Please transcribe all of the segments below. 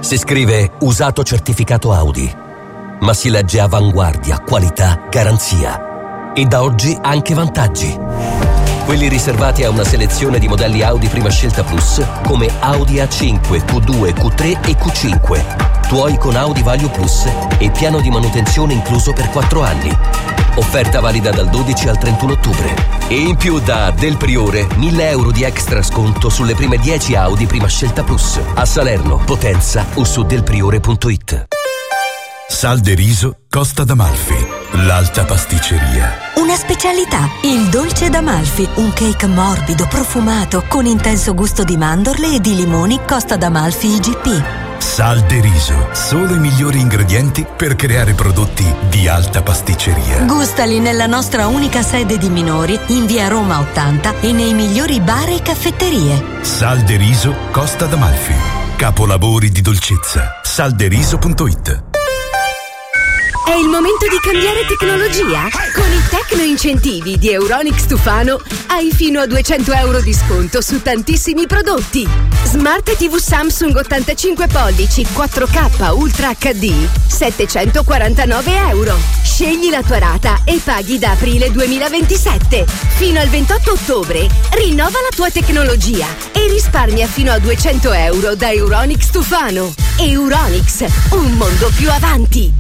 Si scrive usato certificato Audi, ma si legge avanguardia, qualità, garanzia. E da oggi anche vantaggi. Quelli riservati a una selezione di modelli Audi Prima Scelta Plus come Audi A5, Q2, Q3 e Q5. Tuoi con Audi Value Plus e piano di manutenzione incluso per 4 anni. Offerta valida dal 12 al 31 ottobre. E in più da Del Priore 1.000 euro di extra sconto sulle prime 10 Audi Prima Scelta Plus. A Salerno, Potenza o su delpriore.it. Sal de riso Costa d'Amalfi, l'alta pasticceria. Una specialità, il dolce d'Amalfi, un cake morbido, profumato, con intenso gusto di mandorle e di limoni Costa d'Amalfi IGP. Sal de riso, solo i migliori ingredienti per creare prodotti di alta pasticceria. Gustali nella nostra unica sede di minori, in via Roma 80 e nei migliori bar e caffetterie. Sal de riso Costa d'Amalfi, capolavori di dolcezza. Salderiso.it. È il momento di cambiare tecnologia? Con i Tecno Incentivi di Euronics Tufano hai fino a 200 euro di sconto su tantissimi prodotti. Smart TV Samsung 85 pollici 4K Ultra HD 749 euro. Scegli la tua rata e paghi da aprile 2027. Fino al 28 ottobre rinnova la tua tecnologia e risparmia fino a 200 euro da Euronics Tufano. Euronics, un mondo più avanti.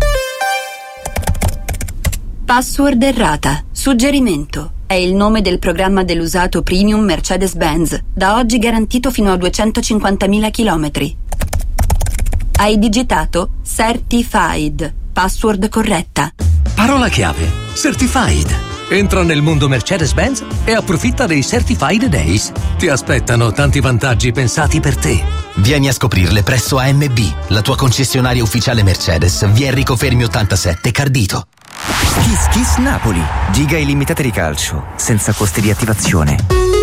Password errata. Suggerimento. È il nome del programma dell'usato premium Mercedes-Benz, da oggi garantito fino a 250.000 chilometri. Hai digitato Certified. Password corretta. Parola chiave. Certified. Entra nel mondo Mercedes-Benz e approfitta dei Certified Days. Ti aspettano tanti vantaggi pensati per te. Vieni a scoprirle presso AMB, la tua concessionaria ufficiale Mercedes, via Enrico Fermi 87, Cardito. Kiss Kiss Napoli. Giga illimitate di calcio, senza costi di attivazione.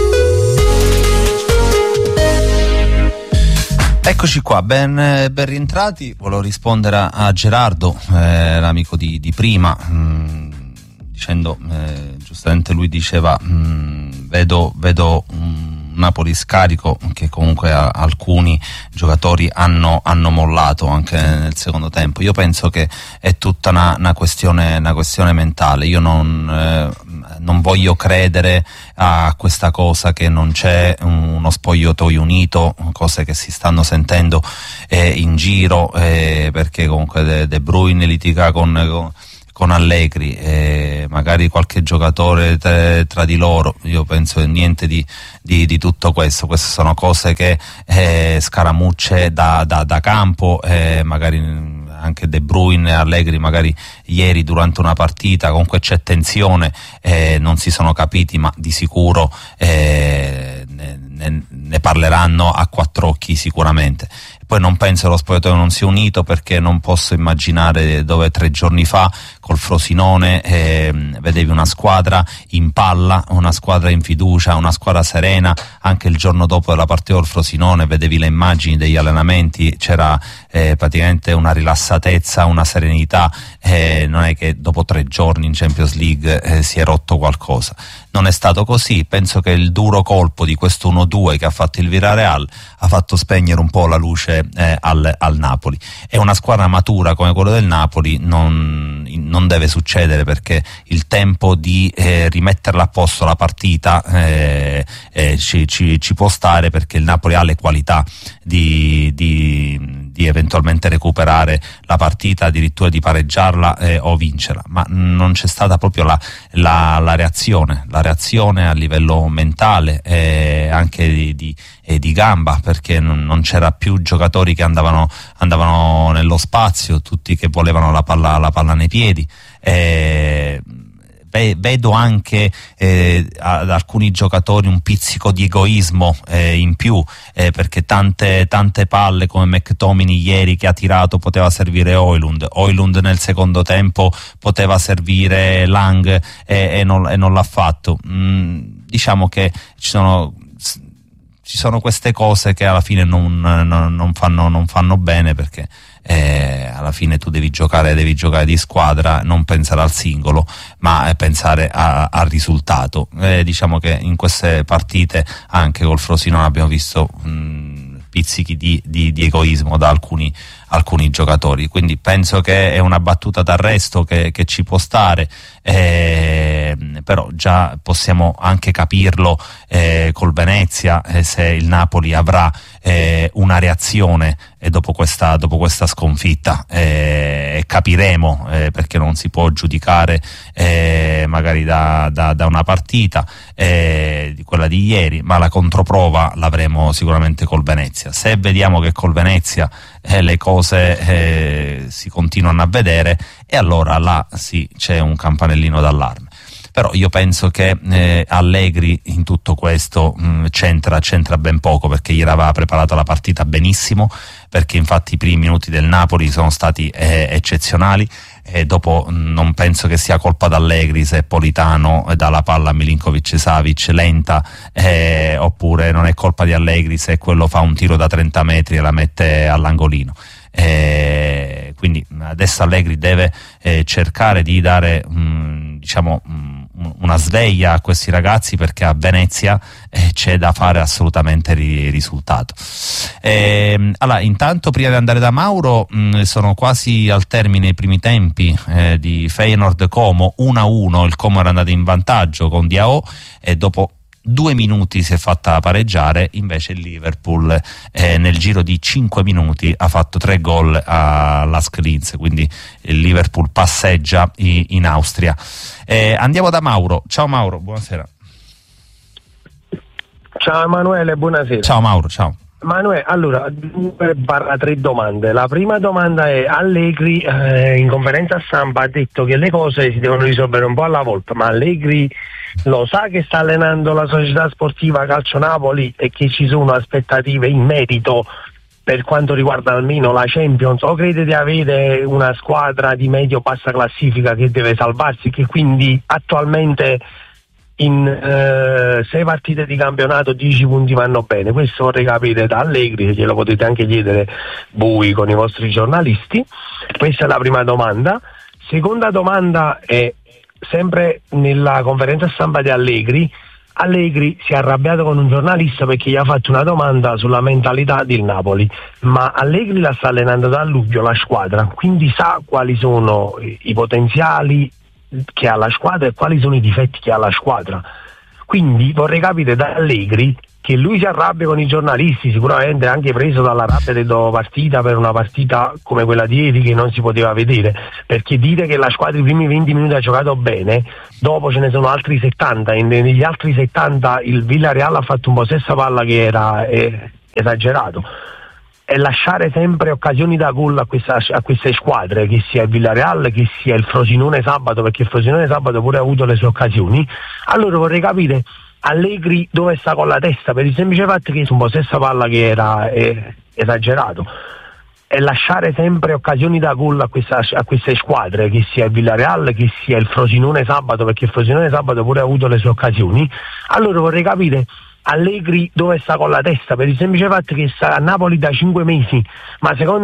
Eccoci qua, ben rientrati. Volevo rispondere a Gerardo, l'amico di prima, dicendo, giustamente lui diceva, vedo un Napoli scarico, che comunque alcuni giocatori hanno mollato anche nel secondo tempo. Io penso che è tutta una questione mentale. Io non voglio credere a questa cosa che non c'è uno spogliatoio unito, cose che si stanno sentendo in giro, perché comunque De Bruyne litiga con Allegri, magari qualche giocatore tra di loro. Io penso niente di tutto questo. Queste sono cose che scaramucce da campo, magari anche De Bruyne e Allegri magari ieri durante una partita comunque c'è tensione, non si sono capiti, ma di sicuro ne parleranno a quattro occhi sicuramente. Poi non penso che lo spogliatoio non sia unito, perché non posso immaginare dove 3 giorni fa col Frosinone vedevi una squadra in palla, una squadra in fiducia, una squadra serena. Anche il giorno dopo della partita col Frosinone vedevi le immagini degli allenamenti, c'era praticamente una rilassatezza, una serenità, non è che dopo 3 giorni in Champions League si è rotto qualcosa. Non è stato così. Penso che il duro colpo di questo 1-2 che ha fatto il Villarreal ha fatto spegnere un po' la luce al Napoli. È una squadra matura come quello del Napoli, non deve succedere, perché il tempo di rimetterla a posto la partita ci può stare, perché il Napoli ha le qualità di eventualmente recuperare la partita, addirittura di pareggiarla o vincerla, ma non c'è stata proprio la reazione a livello mentale, anche di gamba, perché non c'era più giocatori che andavano nello spazio, tutti che volevano la palla nei piedi. Vedo anche ad alcuni giocatori un pizzico di egoismo in più, perché tante palle come McTominay ieri che ha tirato poteva servire Højlund nel secondo tempo poteva servire Lang e non l'ha fatto. Diciamo che ci sono queste cose che alla fine non fanno bene, perché alla fine tu devi giocare di squadra, non pensare al singolo, ma pensare al risultato. Diciamo che in queste partite anche col Frosinone abbiamo visto pizzichi di egoismo da alcuni giocatori, quindi penso che è una battuta d'arresto che ci può stare, però già possiamo anche capirlo col Venezia, se il Napoli avrà una reazione dopo questa sconfitta, capiremo perché non si può giudicare magari da una partita di quella di ieri, ma la controprova l'avremo sicuramente col Venezia. Se vediamo che col Venezia le cose si continuano a vedere, e allora là sì, c'è un campanellino d'allarme. Però io penso che Allegri in tutto questo c'entra ben poco, perché ieri aveva preparato la partita benissimo, perché infatti i primi minuti del Napoli sono stati eccezionali, e dopo non penso che sia colpa d'Allegri se Politano dà la palla a Milinkovic-Savic lenta, oppure non è colpa di Allegri se quello fa un tiro da 30 metri e la mette all'angolino. Quindi adesso Allegri deve cercare di dare una sveglia a questi ragazzi, perché a Venezia c'è da fare assolutamente risultato. Allora, intanto prima di andare da Mauro, sono quasi al termine i primi tempi di Feyenoord-Como, 1-1, il Como era andato in vantaggio con Diao e dopo 2 minuti si è fatta pareggiare. Invece il Liverpool nel giro di 5 minuti ha fatto 3 gol a Lask Linz, quindi il Liverpool passeggia in Austria. Andiamo da Mauro. Ciao Mauro, buonasera. Ciao Emanuele, buonasera. Ciao Mauro, ciao. Emanuele, allora 2/3 domande. La prima domanda è: Allegri in conferenza stampa ha detto che le cose si devono risolvere un po' alla volta, ma Allegri lo sa che sta allenando la società sportiva Calcio Napoli e che ci sono aspettative in merito per quanto riguarda almeno la Champions, o crede di avere una squadra di medio-bassa classifica che deve salvarsi, che quindi attualmente in 6 partite di campionato 10 punti vanno bene? Questo vorrei capire da Allegri, glielo potete anche chiedere voi con i vostri giornalisti. Questa è la prima domanda. Seconda domanda è sempre nella conferenza stampa di Allegri si è arrabbiato con un giornalista perché gli ha fatto una domanda sulla mentalità del Napoli, ma Allegri la sta allenando da luglio la squadra, quindi sa quali sono i potenziali che ha la squadra e quali sono i difetti che ha la squadra. Quindi vorrei capire da Allegri, che lui si arrabbia con i giornalisti, sicuramente anche preso dalla rabbia del dopo partita per una partita come quella di ieri che non si poteva vedere, perché dire che la squadra i primi 20 minuti ha giocato bene, dopo ce ne sono altri 70 e negli altri 70 il Villarreal ha fatto un possesso palla che era esagerato, e lasciare sempre occasioni da gol a queste squadre, che sia il Villarreal che sia il Frosinone sabato, perché il Frosinone sabato pure ha avuto le sue occasioni. Allora vorrei capire Allegri dove sta con la testa, per il semplice fatto che su un possesso palla che era esagerato, e lasciare sempre occasioni da gol a queste squadre, che sia il Villarreal che sia il Frosinone sabato, perché il Frosinone sabato pure ha avuto le sue occasioni. Allora vorrei capire Allegri dove sta con la testa, per il semplice fatto che sta a Napoli da 5 mesi, ma secondo